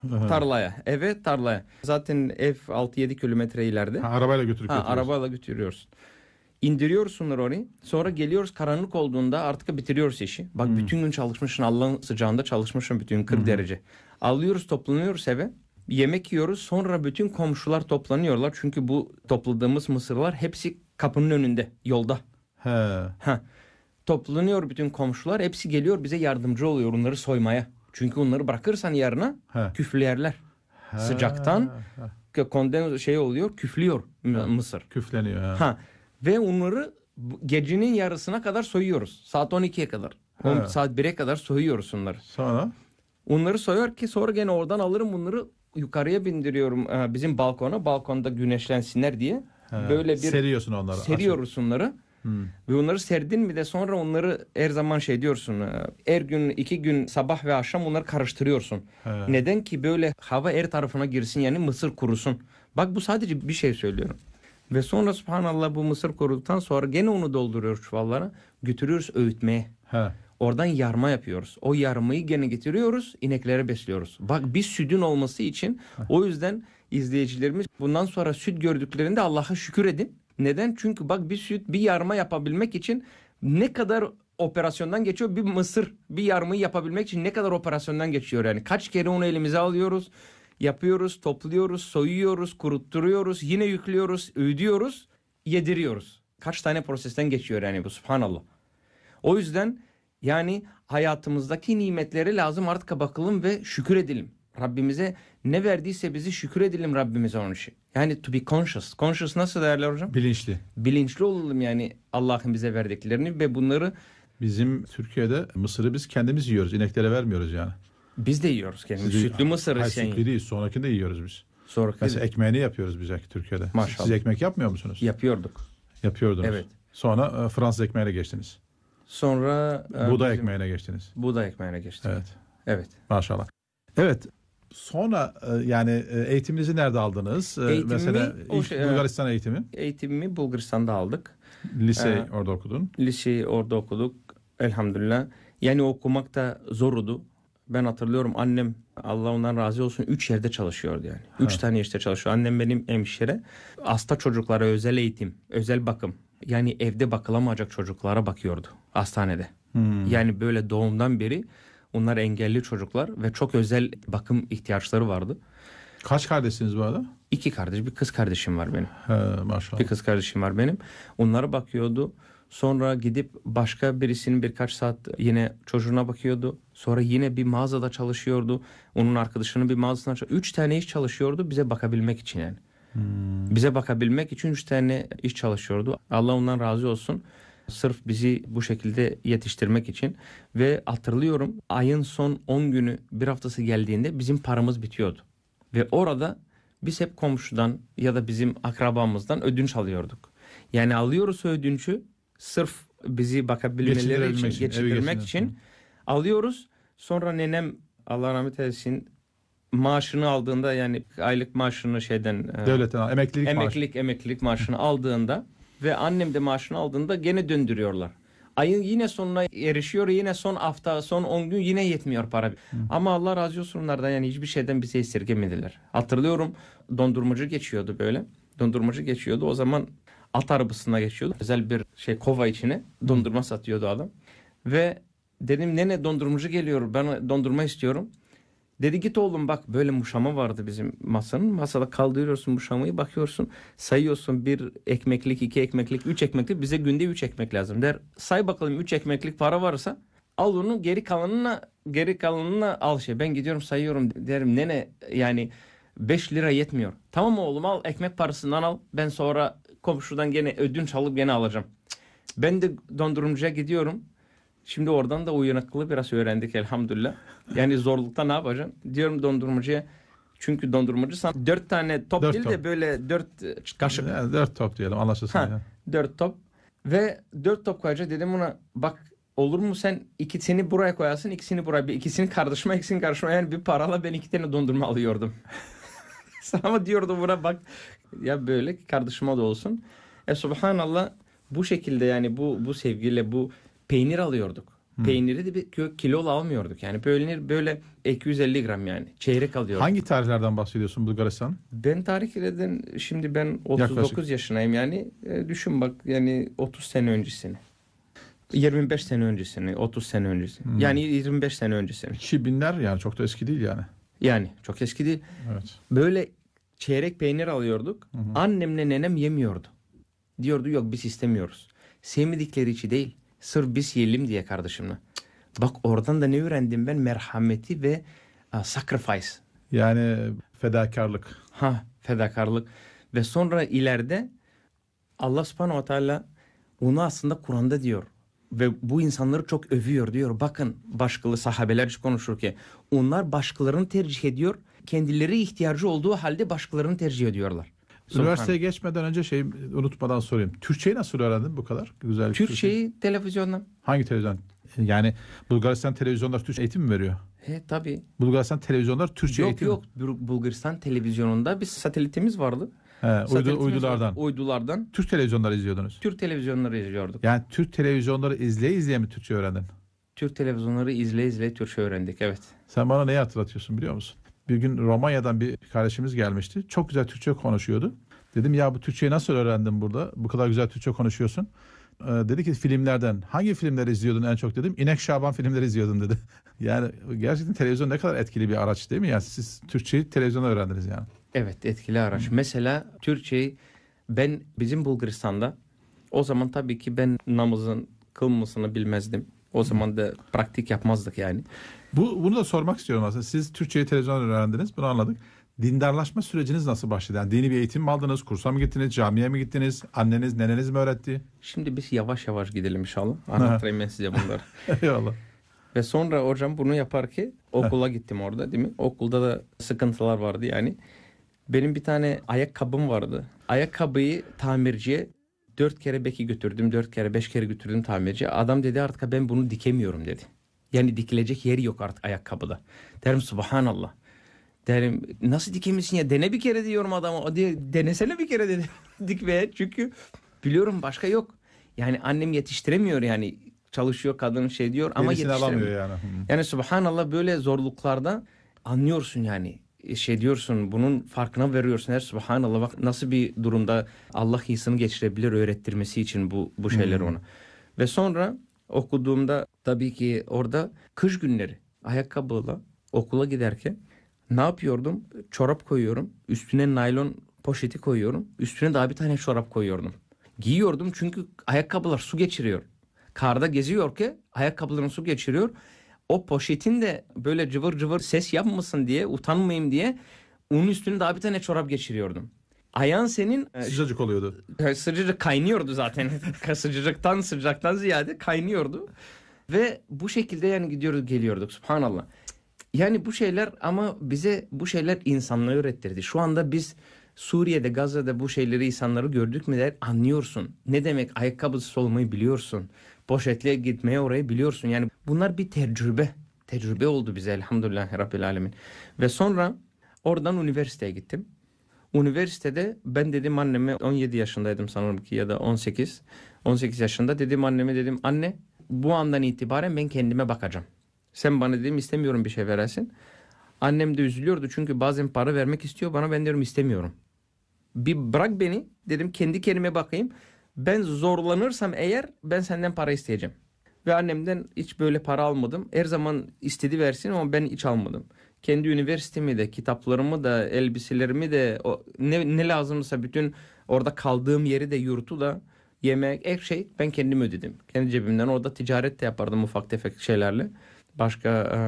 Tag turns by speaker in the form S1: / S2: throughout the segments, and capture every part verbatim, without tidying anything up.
S1: Tarlaya. Eve, tarlaya. Zaten ev altı yedi kilometre ileride.
S2: Ha, arabayla götürüp
S1: ha,
S2: götürüyorsun.
S1: Arabayla götürüyoruz. İndiriyoruz onları oraya. Sonra geliyoruz, karanlık olduğunda artık bitiriyoruz işi. Bak hmm. bütün gün çalışmışsın, Allah'ın sıcağında çalışmışsın bütün kırk hmm. derece. Alıyoruz, toplanıyoruz eve. Yemek yiyoruz. Sonra bütün komşular toplanıyorlar. Çünkü bu topladığımız mısırlar hepsi kapının önünde, yolda.
S2: He.
S1: Ha. Toplanıyor bütün komşular. Hepsi geliyor bize yardımcı oluyor onları soymaya. Çünkü onları bırakırsan yarına He. küfleyerler. He. Sıcaktan He. konden şey oluyor, küflüyor He. mısır.
S2: Küfleniyor. He.
S1: Ha. Ve onları gecenin yarısına kadar soyuyoruz. Saat on ikiye kadar. on saat bire kadar soyuyoruz onları.
S2: Sonra?
S1: Onları soyuyor ki sonra gene oradan alırım bunları yukarıya bindiriyorum bizim balkona. Balkonda güneşlensinler diye.
S2: He.
S1: Böyle bir
S2: seriyorsun onları.
S1: Seriyoruz Açık. onları. Hmm. Ve onları serdin mi de sonra onları her zaman şey diyorsun. Her gün iki gün sabah ve akşam onları karıştırıyorsun. He. Neden ki böyle hava her tarafına girsin yani mısır kurusun. Bak bu sadece bir şey söylüyorum. Ve sonra subhanallah bu mısır kuruduktan sonra gene onu dolduruyoruz çuvallara. Götürüyoruz öğütmeye. He. Oradan yarma yapıyoruz. O yarmayı gene getiriyoruz, ineklere besliyoruz. Bak bir sütün olması için He. o yüzden izleyicilerimiz bundan sonra süt gördüklerinde Allah'a şükür edin. Neden? Çünkü bak bir süt, bir yarma yapabilmek için ne kadar operasyondan geçiyor? Bir mısır, bir yarmayı yapabilmek için ne kadar operasyondan geçiyor? Yani kaç kere onu elimize alıyoruz, yapıyoruz, topluyoruz, soyuyoruz, kurutturuyoruz, yine yüklüyoruz, öğüdüyoruz, yediriyoruz. Kaç tane prosesten geçiyor yani bu subhanallah. O yüzden yani hayatımızdaki nimetleri lazım artık bakalım ve şükür edelim. Rabbimize ne verdiyse bizi şükür edelim Rabbimize onun için. Yani to be conscious. Conscious nasıl derler hocam?
S2: Bilinçli.
S1: Bilinçli olalım yani Allah'ın bize verdiklerini ve bunları.
S2: Bizim Türkiye'de mısırı biz kendimiz yiyoruz. İneklere vermiyoruz yani.
S1: Biz de yiyoruz kendimiz. Siz sütlü mısır.
S2: Hayır şey sütlü değil. Sonrakini de yiyoruz biz.
S1: Sonraki
S2: Mesela ekmeğini yapıyoruz biz Türkiye'de.
S1: Maşallah.
S2: Siz ekmek yapmıyor musunuz?
S1: Yapıyorduk.
S2: Yapıyordunuz.
S1: Evet.
S2: Sonra Fransız ekmeğine geçtiniz.
S1: Sonra
S2: buğday bizim, ekmeğine geçtiniz.
S1: Buğday ekmeğine geçtik.
S2: Evet.
S1: Evet.
S2: Maşallah. Evet. Sonra yani eğitiminizi nerede aldınız?
S1: Eğitimimi,
S2: Mesela ilk şey, Bulgaristan eğitimi.
S1: Eğitimimi Bulgaristan'da aldık.
S2: Lise ee, orada okudun.
S1: Liseyi orada okuduk. Elhamdülillah. Yani okumak da zordu. Ben hatırlıyorum annem Allah ondan razı olsun üç yerde çalışıyordu yani. Ha. Üç tane işte çalışıyor. Annem benim hemşire. Hasta çocuklara özel eğitim, özel bakım. Yani evde bakılamayacak çocuklara bakıyordu hastanede. Hmm. Yani böyle doğumdan beri onlar engelli çocuklar ve çok özel bakım ihtiyaçları vardı.
S2: Kaç kardeşsiniz bu arada?
S1: İki kardeş, bir kız kardeşim var benim.
S2: He, maşallah.
S1: Bir kız kardeşim var benim. Onlara bakıyordu. Sonra gidip başka birisinin birkaç saat yine çocuğuna bakıyordu. Sonra yine bir mağazada çalışıyordu. Onun arkadaşının bir mağazasında çalışıyordu. Üç tane iş çalışıyordu bize bakabilmek için yani. Hmm. Bize bakabilmek için üç tane iş çalışıyordu. Allah ondan razı olsun. Sırf bizi bu şekilde yetiştirmek için. Ve hatırlıyorum ayın son on günü bir haftası geldiğinde bizim paramız bitiyordu. Ve orada biz hep komşudan ya da bizim akrabamızdan ödünç alıyorduk. Yani alıyoruz ödünçü sırf bizi bakabilmeleri için, için geçirmek için alıyoruz. Sonra nenem Allah rahmet eylesin maaşını aldığında yani aylık maaşını şeyden
S2: devletten emeklilik
S1: emeklilik
S2: maaşı.
S1: emeklilik maaşını aldığında ve annem de maaşını aldığında gene döndürüyorlar. Ayın yine sonuna erişiyor, yine son hafta, son on gün yine yetmiyor para. Hı. Ama Allah razı olsun onlardan yani hiçbir şeyden bize esirgemediler. Hatırlıyorum dondurmacı geçiyordu böyle. Dondurmacı geçiyordu. O zaman at arabasına geçiyordu. Özel bir şey kova içine dondurma satıyordu adam. Ve dedim nene dondurmacı geliyor, ben dondurma istiyorum. Dedi git oğlum bak böyle muşama vardı bizim masanın. Masada kaldırıyorsun muşamayı bakıyorsun. Sayıyorsun bir ekmeklik, iki ekmeklik, üç ekmeklik. Bize günde üç ekmek lazım. Der say bakalım üç ekmeklik para varsa al onu geri kalanına geri kalanına al şey. Ben gidiyorum sayıyorum derim nene yani beş lira yetmiyor. Tamam oğlum al ekmek parasından al. Ben sonra komşudan gene ödünç alıp gene alacağım. Ben de dondurumcuya gidiyorum. Şimdi oradan da uyanıklığı biraz öğrendik elhamdülillah. Yani zorlukta ne yapacağım? Diyorum dondurmacıya. Çünkü dondurmacı sana dört tane top dört değil top. De böyle dört kaşık.
S2: Yani dört top diyelim anlaşılsın. Ha, ya.
S1: Dört top. Ve dört top koyacak dedim ona bak olur mu sen ikisini buraya koyarsın ikisini buraya. Bir ikisini kardeşime ikisini kardeşime yani bir parayla ben iki tane dondurma alıyordum. Ama diyordu buna bak ya böyle kardeşime de olsun. E subhanallah bu şekilde yani bu bu sevgiyle bu peynir alıyorduk. Peyniri de bir kö- kilo almıyorduk. Yani peynir böyle iki yüz elli gram yani. Çeyrek alıyorduk.
S2: Hangi tarihlerden bahsediyorsun Bulgaristan?
S1: Ben tarihlerden şimdi ben otuz dokuz
S2: Yaklaşık.
S1: yaşındayım yani. E, düşün bak yani otuz sene öncesini. yirmi beş sene öncesini, otuz sene öncesini.
S2: Hmm.
S1: Yani yirmi beş sene öncesini.
S2: iki binler yani çok da eski değil yani.
S1: Yani çok eski değil.
S2: Evet.
S1: Böyle çeyrek peynir alıyorduk.
S2: Hı hı.
S1: Annemle nenem yemiyordu. Diyordu yok biz istemiyoruz. Sevmedikleri için değil. Sırf biz yiyelim diye kardeşimle. Bak oradan da ne öğrendim ben? Merhameti ve uh, sacrifice.
S2: Yani fedakarlık.
S1: Ha, fedakarlık. Ve sonra ileride Allah subhanahu wa ta'ala onu aslında Kur'an'da diyor. Ve bu insanları çok övüyor diyor. Bakın başkalı sahabeler hiç konuşur ki onlar başkalarını tercih ediyor. Kendileri ihtiyacı olduğu halde başkalarını tercih ediyorlar.
S2: Üniversiteye geçmeden önce şey unutmadan sorayım. Türkçeyi nasıl öğrendin bu kadar? Güzel.
S1: Türkçeyi televizyondan.
S2: Hangi televizyon? Yani Bulgaristan televizyonlar Türkçe eğitim mi veriyor?
S1: He tabii.
S2: Bulgaristan televizyonlar Türkçe
S1: Yok
S2: eğitim
S1: yok Bul- Bulgaristan televizyonunda bir satelitimiz vardı.
S2: He, uydu,
S1: Satelitimiz
S2: uydulardan.
S1: vardı, uydulardan.
S2: Türk televizyonları izliyordunuz.
S1: Türk televizyonları izliyorduk.
S2: Yani Türk televizyonları izleye izleye mi Türkçe öğrendin?
S1: Türk televizyonları izle izle Türkçe öğrendik evet.
S2: Sen bana neyi hatırlatıyorsun biliyor musun? Bir gün Romanya'dan bir kardeşimiz gelmişti. Çok güzel Türkçe konuşuyordu. Dedim ya bu Türkçeyi nasıl öğrendin burada? Bu kadar güzel Türkçe konuşuyorsun. Ee, dedi ki filmlerden. Hangi filmleri izliyordun en çok dedim. İnek Şaban filmleri izliyordum dedi. Yani gerçekten televizyon ne kadar etkili bir araç değil mi? Yani siz Türkçeyi televizyonda öğrendiniz yani.
S1: Evet etkili araç. Hmm. Mesela Türkçeyi ben bizim Bulgaristan'da o zaman tabii ki ben namazın kılmasını bilmezdim. O zaman da pratik yapmazdık yani.
S2: Bu bunu da sormak istiyorum aslında. Siz Türkçeyi televizyonda öğrendiniz. Bunu anladık. Dindarlaşma süreciniz nasıl başladı? Yani dini bir eğitim mi aldınız? Kursa mı gittiniz? Camiye mi gittiniz? Anneniz, neneniz mi öğretti?
S1: Şimdi biz yavaş yavaş gidelim inşallah. Anlatayım ben size bunları.
S2: Eyvallah.
S1: Ve sonra hocam bunu yapar ki okula gittim orada değil mi? Okulda da sıkıntılar vardı yani. Benim bir tane ayakkabım vardı. Ayakkabıyı tamirciye dört kere belki götürdüm. Dört kere beş kere götürdüm tamirciye. Adam dedi artık ben bunu dikemiyorum dedi. Yani dikilecek yeri yok artık ayakkabıda. Derim subhanallah. Derim nasıl dikemezsin ya dene bir kere diyorum adama. O diye denesene bir kere dedi dikmeye. Çünkü biliyorum başka yok. Yani annem yetiştiremiyor yani çalışıyor kadın şey diyor ama
S2: Yenisini
S1: yetiştiremiyor.
S2: alamıyor yani. Hı.
S1: Yani subhanallah böyle zorluklarda anlıyorsun yani. Şey diyorsun bunun farkına veriyorsun. Her subhanallah bak nasıl bir durumda Allah insanı geçirebilir öğrettirmesi için bu bu şeyler
S2: Hmm.
S1: ona. Ve sonra okuduğumda tabii ki orada kış günleri ayakkabıyla okula giderken ne yapıyordum? Çorap koyuyorum. Üstüne naylon poşeti koyuyorum. Üstüne daha bir tane çorap koyuyordum. Giyiyordum çünkü ayakkabılar su geçiriyor. Karda geziyor ki ayakkabıların su geçiriyor. O poşetin de böyle cıvır cıvır ses yapmasın diye utanmayayım diye onun üstüne daha bir tane çorap geçiriyordum. Ayağın senin
S2: Sıcacık oluyordu.
S1: sıcacık kaynıyordu zaten. Sıcacıktan sıcaktan ziyade kaynıyordu. Ve bu şekilde yani gidiyoruz geliyorduk subhanallah. Yani bu şeyler ama bize bu şeyler insanlığı öğrettirdi. Şu anda biz Suriye'de, Gazze'de bu şeyleri insanları gördük mü der anlıyorsun. Ne demek ayakkabısız olmayı biliyorsun. Poşetle gitmeye orayı biliyorsun. Yani bunlar bir tecrübe. Tecrübe oldu bize elhamdülillahi rabbil alemin. Ve sonra oradan üniversiteye gittim. Üniversitede ben dedim anneme on yedi yaşındaydım sanırım ki ya da on sekiz. on sekiz yaşında dedim anneme dedim anne bu andan itibaren ben kendime bakacağım. Sen bana dedim istemiyorum bir şey veresin. Annem de üzülüyordu çünkü bazen para vermek istiyor bana ben diyorum istemiyorum. Bir bırak beni dedim kendi kendime bakayım. Ben zorlanırsam eğer ben senden para isteyeceğim. Ve annemden hiç böyle para almadım. Her zaman istedi versin ama ben hiç almadım. Kendi üniversitemi de kitaplarımı da elbiselerimi de o, ne, ne lazımsa bütün orada kaldığım yeri de yurtu da yemek her şey ben kendim ödedim. Kendi cebimden orada ticaret de yapardım ufak tefek şeylerle. Başka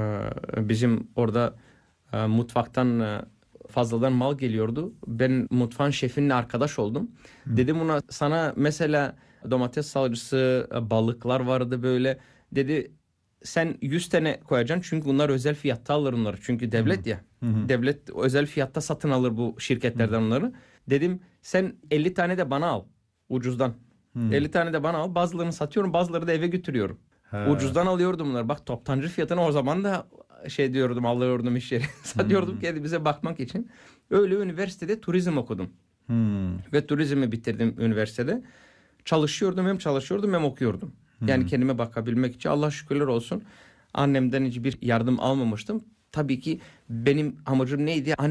S1: e, bizim orada e, mutfaktan e, fazladan mal geliyordu. Ben mutfağın şefinle arkadaş oldum. Hmm. Dedim ona sana mesela domates salçası, balıklar vardı böyle. Dedi sen yüz tane koyacaksın çünkü bunlar özel fiyatta alır onları. Çünkü devlet ya. Hmm. Devlet özel fiyatta satın alır bu şirketlerden hmm. onları. Dedim sen elli tane de bana al ucuzdan. Hmm. elli tane de bana al. Bazılarını satıyorum, bazıları da eve götürüyorum. He. Ucuzdan alıyordum bunları. Bak toptancı fiyatına o zaman da şey diyordum alıyordum iş yeri. Satıyordum hmm. kendimize bakmak için. Öyle üniversitede turizm okudum. Hmm. Ve turizmi bitirdim üniversitede. Çalışıyordum hem çalışıyordum hem okuyordum. Yani kendime bakabilmek için Allah şükürler olsun. Annemden hiçbir yardım almamıştım. Tabii ki benim amacım neydi?